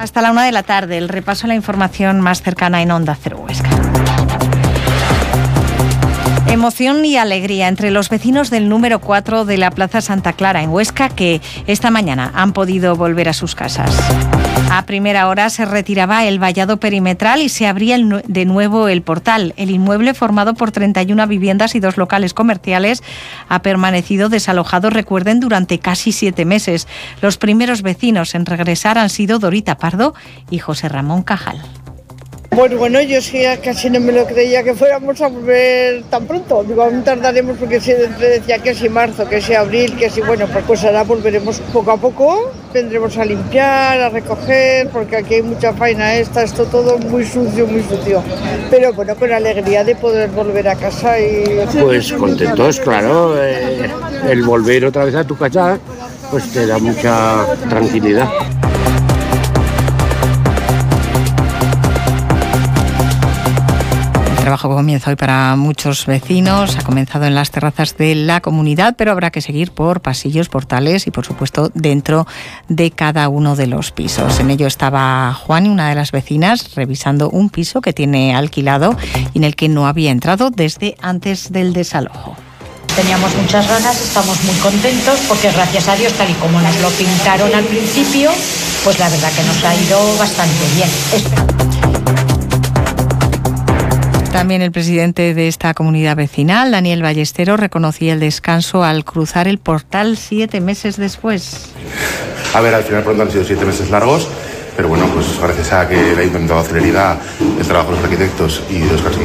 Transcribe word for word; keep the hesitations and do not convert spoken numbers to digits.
Hasta la una de la tarde, el repaso a la información más cercana en Onda Cero Huesca. Emoción y alegría entre los vecinos del número cuatro de la Plaza Santa Clara en Huesca, que esta mañana han podido volver a sus casas. A primera hora se retiraba el vallado perimetral y se abría el, de nuevo el portal. El inmueble, formado por treinta y una viviendas y dos locales comerciales, ha permanecido desalojado, recuerden, durante casi siete meses. Los primeros vecinos en regresar han sido Dorita Pardo y José Ramón Cajal. Pues bueno, yo sí casi no me lo creía que fuéramos a volver tan pronto. Digo, aún tardaremos porque siempre decía que si marzo, que si abril, que si bueno, pues, pues ahora volveremos poco a poco. Vendremos a limpiar, a recoger, porque aquí hay mucha faena, está esto todo muy sucio, muy sucio. Pero bueno, con alegría de poder volver a casa y... Pues contentos, claro. Eh, el volver otra vez a tu casa, pues te da mucha tranquilidad. El trabajo comienza hoy para muchos vecinos, ha comenzado en las terrazas de la comunidad, pero habrá que seguir por pasillos, portales y, por supuesto, dentro de cada uno de los pisos. En ello estaba Juan, una de las vecinas, revisando un piso que tiene alquilado y en el que no había entrado desde antes del desalojo. Teníamos muchas ganas, estamos muy contentos porque, gracias a Dios, tal y como nos lo pintaron al principio, pues la verdad que nos ha ido bastante bien. También el presidente de esta comunidad vecinal, Daniel Ballesteros, reconocía el descanso al cruzar el portal siete meses después. A ver, al final pronto han sido siete meses largos, pero bueno, pues gracias a que le ha implementado celeridad el trabajo de los arquitectos y de los